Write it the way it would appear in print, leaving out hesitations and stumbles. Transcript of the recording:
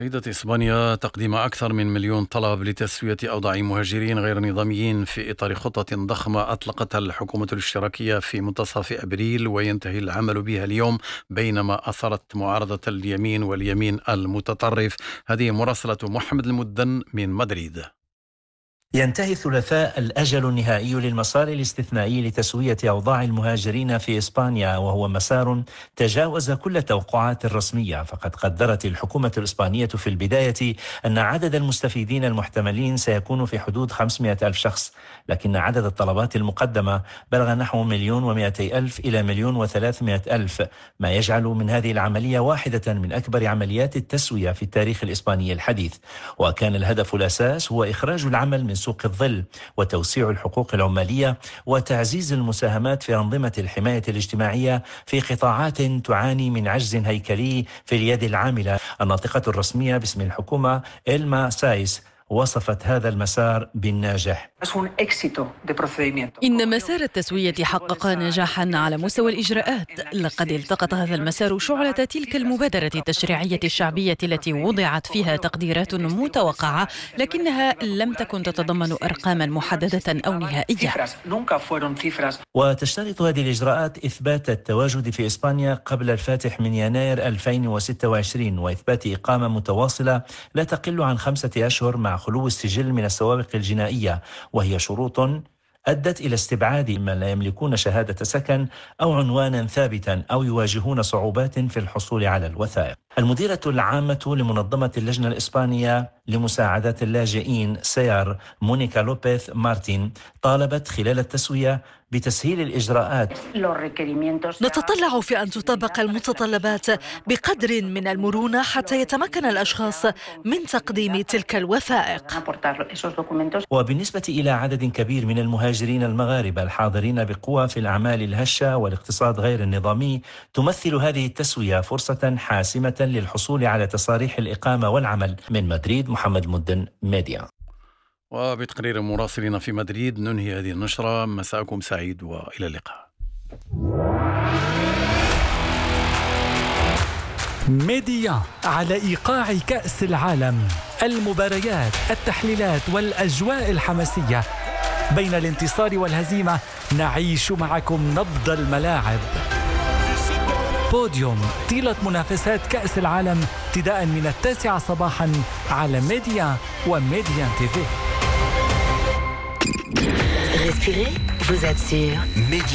شهدت إسبانيا تقديم أكثر من 1,000,000 طلب لتسوية أوضاع مهاجرين غير نظاميين في إطار خطة ضخمة أطلقتها الحكومة الاشتراكية في منتصف أبريل، وينتهي العمل بها اليوم، بينما أثارت معارضة اليمين واليمين المتطرف. هذه مراسلة محمد المدن من مدريد. ينتهي الثلاثاء الأجل النهائي للمسار الاستثنائي لتسوية أوضاع المهاجرين في إسبانيا، وهو مسار تجاوز كل التوقعات الرسمية. فقد قدرت الحكومة الإسبانية في البداية أن عدد المستفيدين المحتملين سيكون في حدود 500,000 شخص، لكن عدد الطلبات المقدمة بلغ نحو 1,200,000 إلى 1,300,000، ما يجعل من هذه العملية واحدة من أكبر عمليات التسوية في التاريخ الإسباني الحديث. وكان الهدف الأساس هو إخراج العمل من سوق الظل وتوسيع الحقوق العمالية وتعزيز المساهمات في أنظمة الحماية الاجتماعية في قطاعات تعاني من عجز هيكلي في اليد العاملة. الناطقة الرسمية باسم الحكومة إلما سايس وصفت هذا المسار بالناجح. إن مسار التسوية حقق نجاحا على مستوى الإجراءات. لقد التقط هذا المسار شعلة تلك المبادرة التشريعية الشعبية التي وضعت فيها تقديرات متوقعة، لكنها لم تكن تتضمن أرقاما محددة أو نهائية. وتشترط هذه الإجراءات إثبات التواجد في إسبانيا قبل الفاتح من يناير 2026، وإثبات إقامة متواصلة لا تقل عن 5 أشهر مع خلو السجل من السوابق الجنائية، وهي شروط أدت إلى استبعاد من لا يملكون شهادة سكن أو عنوانا ثابتا أو يواجهون صعوبات في الحصول على الوثائق. المديرة العامة لمنظمة اللجنة الإسبانية لمساعدة اللاجئين سيار، مونيكا لوبيث مارتين، طالبت خلال التسوية بتسهيل الإجراءات. نتطلع في أن تطبق المتطلبات بقدر من المرونة حتى يتمكن الأشخاص من تقديم تلك الوثائق. وبالنسبة إلى عدد كبير من المهاجرين المغاربة الحاضرين بقوة في الأعمال الهشة والاقتصاد غير النظامي، تمثل هذه التسوية فرصة حاسمة للحصول على تصاريح الإقامة والعمل. من مدريد، محمد المدن، ميديا. وبتقرير مراسلنا في مدريد ننهي هذه النشرة. مساءكم سعيد وإلى اللقاء. ميديا على إيقاع كأس العالم، المباريات، التحليلات والأجواء الحماسية. بين الانتصار والهزيمة نعيش معكم نبض الملاعب. بوديوم طيلة منافسات كأس العالم ابتداء من 9 صباحا على ميديا وميديا TV. Respirez, vous êtes sur Média.